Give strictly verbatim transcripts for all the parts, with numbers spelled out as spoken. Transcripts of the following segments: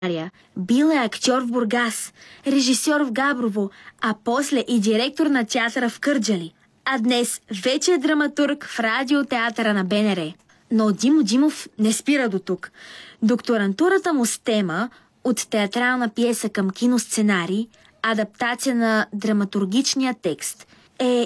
Бил е актьор в Бургас, режисьор в Габрово, а после и директор на театъра в Кърджали. А днес вече е драматург в радиотеатъра на БНР. Но Димо Димов не спира до тук. Докторантурата му с тема от театрална пиеса към киносценарий, адаптация на драматургичния текст, е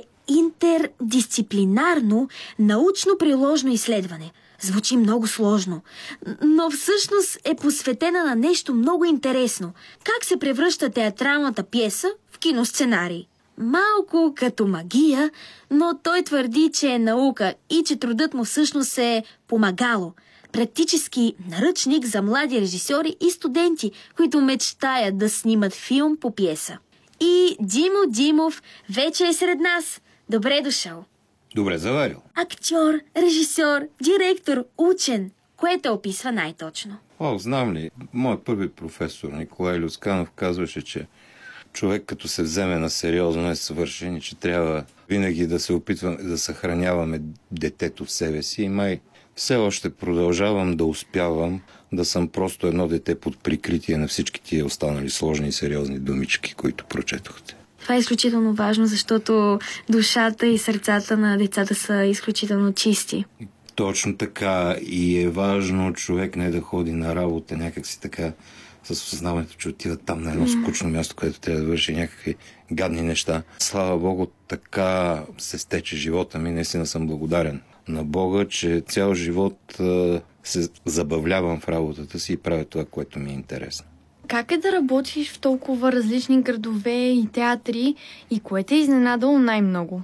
интердисциплинарно научно-приложно изследване. Звучи много сложно, но всъщност е посветена на нещо много интересно. Как се превръща театралната пиеса в киносценарий? Малко като магия, но той твърди, че е наука и че трудът му всъщност е помагало. Практически наръчник за млади режисьори и студенти, които мечтаят да снимат филм по пиеса. И Димо Димов вече е сред нас. Добре дошъл! Добре заварил. Актьор, режисьор, директор, учен. Кое те описва най-точно? О, знам ли, моят първи професор Николай Люцканов казваше, че човек като се вземе на сериозно е свършен и че трябва винаги да се опитваме да съхраняваме детето в себе си. И май все още продължавам да успявам да съм просто едно дете под прикритие на всички тия останали сложни и сериозни думички, които прочетохте. Това е изключително важно, защото душата и сърцата на децата са изключително чисти. Точно така. И е важно човек не да ходи на работа някакси така с осъзнаването, че отива там на едно скучно място, където трябва да върши някакви гадни неща. Слава Богу, така се стече живота ми. Наистина съм благодарен на Бога, че цял живот а, се забавлявам в работата си и правя това, което ми е интересно. Как е да работиш в толкова различни градове и театри и кое те е изненадало най-много?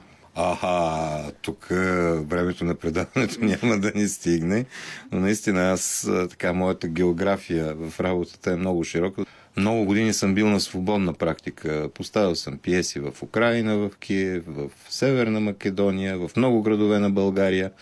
Аха, тук времето на предаването няма да ни стигне, но наистина аз, така, моята география в работата е много широка. Много години съм бил на свободна практика. Поставил съм пиеси в Украйна, в Киев, в Северна Македония, в много градове на България.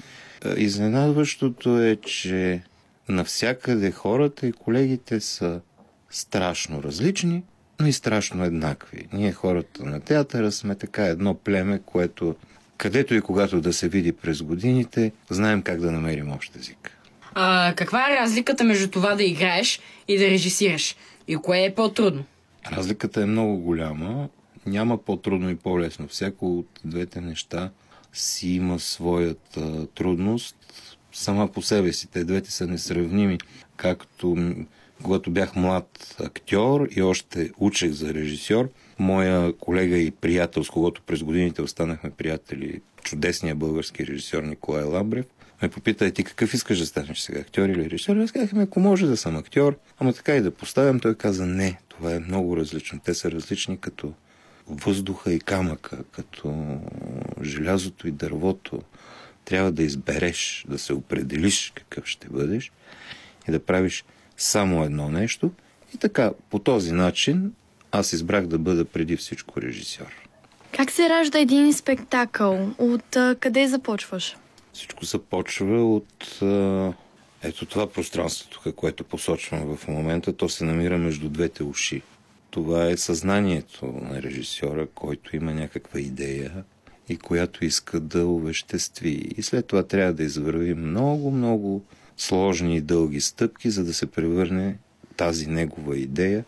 Изненадващото е, че навсякъде хората и колегите са страшно различни, но и страшно еднакви. Ние хората на театъра сме така едно племе, което където и когато да се види през годините, знаем как да намерим общ език. А, каква е разликата между това да играеш и да режисираш? И кое е по-трудно? Разликата е много голяма. Няма по-трудно и по-лесно. Всяко от двете неща си има своята трудност. Сама по себе си. Те двете са несравними. Както когато бях млад актьор и още учех за режисьор, моя колега и приятел, с когото през годините останахме приятели, чудесният български режисьор Николай Ламбрев, ме попита: ти какъв искаш да станеш сега, актьор или режисьор? Аз казах: ако може да съм актьор, ама така и да поставям. Той каза: не, това е много различно. Те са различни като въздуха и камъка, като желязото и дървото. Трябва да избереш, да се определиш какъв ще бъдеш и да правиш само едно нещо. И така, по този начин аз избрах да бъда преди всичко режисьор. Как се ражда един спектакъл? От а, къде започваш? Всичко започва от а, ето това пространство тук, което посочвам в момента. То се намира между двете уши. Това е съзнанието на режисьора, който има някаква идея и която иска да овеществи. И след това трябва да извърви много, много сложни и дълги стъпки, за да се превърне тази негова идея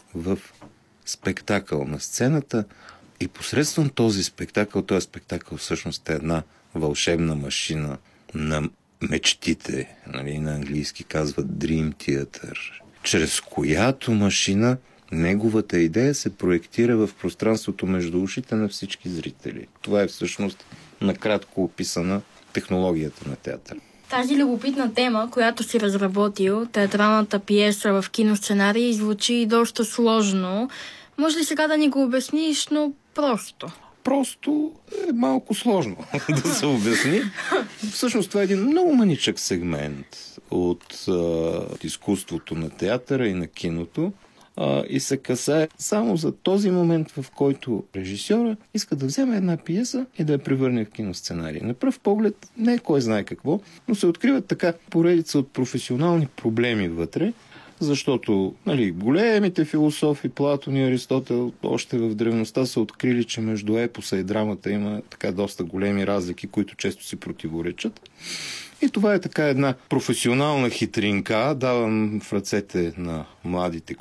в спектакъл на сцената. И посредством този спектакъл, този спектакъл всъщност е една вълшебна машина на мечтите, нали, на английски казват Dream Theater, чрез която машина неговата идея се проектира в пространството между ушите на всички зрители. Това е всъщност накратко описана технологията на театър. Тази любопитна тема, която си разработил, театралната пиеса в киносценарий, звучи доста сложно. Може ли сега да ни го обясниш, но просто? Просто е малко сложно да се обясни. Всъщност това е един много маничък сегмент от, а, от изкуството на театъра и на киното. А, и се касае само за този момент, в който режисьора иска да вземе една пиеса и да я превърне в киносценарий. На пръв поглед не е кой знае какво, но се откриват така поредица от професионални проблеми вътре, защото, нали, големите философи, Платон и Аристотел, още в древността са открили, че между епоса и драмата има така доста големи разлики, които често си противоречат. И това е така една професионална хитринка, давам в ръцете на младите